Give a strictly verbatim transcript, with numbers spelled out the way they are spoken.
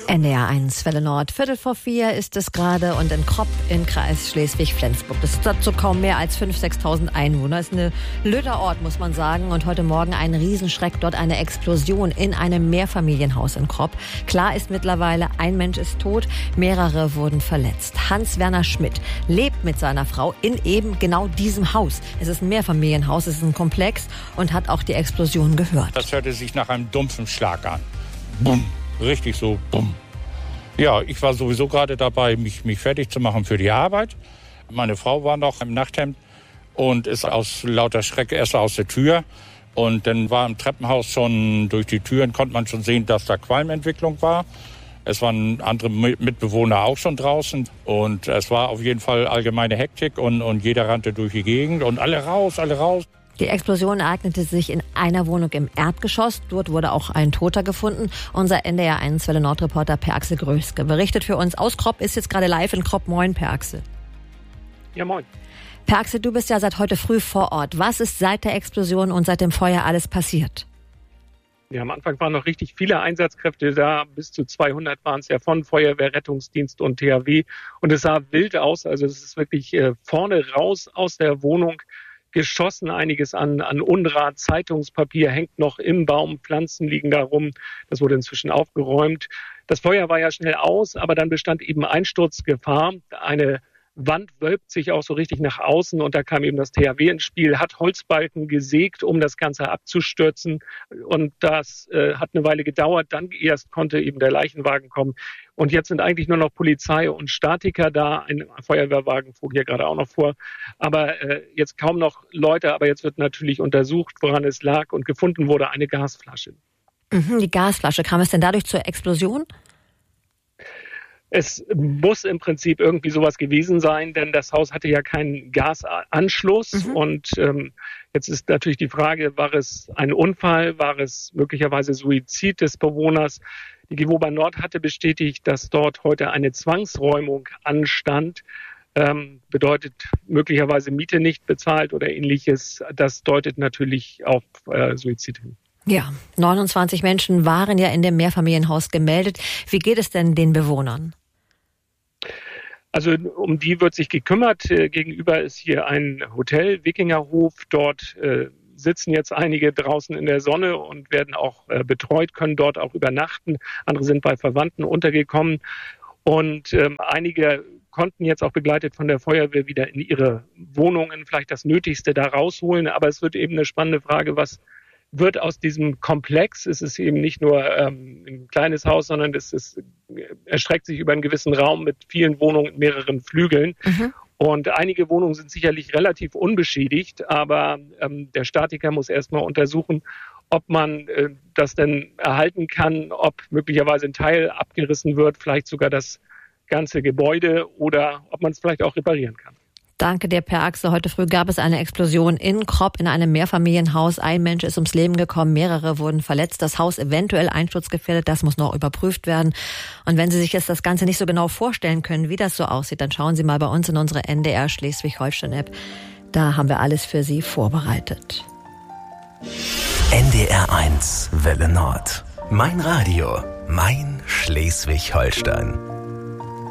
N D R eins, Welle Nord. Viertel vor vier ist es gerade und in Kropp im Kreis Schleswig-Flensburg. Das ist dazu kaum mehr als fünftausend, sechstausend Einwohner. Das ist ein blöder Ort, muss man sagen. Und heute Morgen ein Riesenschreck, dort eine Explosion in einem Mehrfamilienhaus in Kropp. Klar ist mittlerweile, ein Mensch ist tot, mehrere wurden verletzt. Hans-Werner Schmidt lebt mit seiner Frau in eben genau diesem Haus. Es ist ein Mehrfamilienhaus, es ist ein Komplex und hat auch die Explosion gehört. Das hörte sich nach einem dumpfen Schlag an. Bumm. Richtig so, bumm. Ja, ich war sowieso gerade dabei, mich, mich fertig zu machen für die Arbeit. Meine Frau war noch im Nachthemd und ist aus lauter Schreck erst aus der Tür. Und dann war im Treppenhaus schon, durch die Türen konnte man schon sehen, dass da Qualmentwicklung war. Es waren andere Mitbewohner auch schon draußen. Und es war auf jeden Fall allgemeine Hektik und, und jeder rannte durch die Gegend und alle raus, alle raus. Die Explosion ereignete sich in einer Wohnung im Erdgeschoss. Dort wurde auch ein Toter gefunden. Unser N D R eins Welle Nord-Reporter Per Axel Gröske berichtet für uns aus Kropp, ist jetzt gerade live in Kropp. Moin, Per Axel. Ja, moin. Per Axel, du bist ja seit heute früh vor Ort. Was ist seit der Explosion und seit dem Feuer alles passiert? Ja, am Anfang waren noch richtig viele Einsatzkräfte da. Bis zu zweihundert waren es ja von Feuerwehr, Rettungsdienst und T H W. Und es sah wild aus. Also es ist wirklich äh, vorne raus aus der Wohnung geschossen, einiges an, an Unrat, Zeitungspapier hängt noch im Baum, Pflanzen liegen da rum. Das wurde inzwischen aufgeräumt. Das Feuer war ja schnell aus, aber dann bestand eben Einsturzgefahr. Eine Wand wölbt sich auch so richtig nach außen und da kam eben das T H W ins Spiel, hat Holzbalken gesägt, um das Ganze abzustürzen. Und das äh, hat eine Weile gedauert. Dann erst konnte eben der Leichenwagen kommen. Und jetzt sind eigentlich nur noch Polizei und Statiker da. Ein Feuerwehrwagen fuhr hier gerade auch noch vor. Aber äh, jetzt kaum noch Leute. Aber jetzt wird natürlich untersucht, woran es lag. Und gefunden wurde eine Gasflasche. Mhm, die Gasflasche. Kam es denn dadurch zur Explosion? Es muss im Prinzip irgendwie sowas gewesen sein, denn das Haus hatte ja keinen Gasanschluss. Mhm. Und ähm, jetzt ist natürlich die Frage, war es ein Unfall, war es möglicherweise Suizid des Bewohners? Die Gewoba Nord hatte bestätigt, dass dort heute eine Zwangsräumung anstand. Ähm, bedeutet möglicherweise Miete nicht bezahlt oder ähnliches. Das deutet natürlich auf äh, Suizid hin. Ja, neunundzwanzig Menschen waren ja in dem Mehrfamilienhaus gemeldet. Wie geht es denn den Bewohnern? Also um die wird sich gekümmert. Äh, gegenüber ist hier ein Hotel, Wikingerhof. Dort äh, sitzen jetzt einige draußen in der Sonne und werden auch äh, betreut, können dort auch übernachten. Andere sind bei Verwandten untergekommen. Und ähm, einige konnten jetzt auch begleitet von der Feuerwehr wieder in ihre Wohnungen vielleicht das Nötigste da rausholen. Aber es wird eben eine spannende Frage, was wird aus diesem Komplex, es ist eben nicht nur ähm, ein kleines Haus, sondern es ist, erstreckt sich über einen gewissen Raum mit vielen Wohnungen, mehreren Flügeln. Mhm. Und einige Wohnungen sind sicherlich relativ unbeschädigt, aber ähm, der Statiker muss erstmal untersuchen, ob man äh, das denn erhalten kann, ob möglicherweise ein Teil abgerissen wird, vielleicht sogar das ganze Gebäude oder ob man es vielleicht auch reparieren kann. Danke dir, Per Axel. Heute früh gab es eine Explosion in Kropp in einem Mehrfamilienhaus. Ein Mensch ist ums Leben gekommen, mehrere wurden verletzt. Das Haus eventuell einsturzgefährdet, das muss noch überprüft werden. Und wenn Sie sich jetzt das Ganze nicht so genau vorstellen können, wie das so aussieht, dann schauen Sie mal bei uns in unsere N D R Schleswig-Holstein-App. Da haben wir alles für Sie vorbereitet. N D R eins, Welle Nord. Mein Radio, mein Schleswig-Holstein.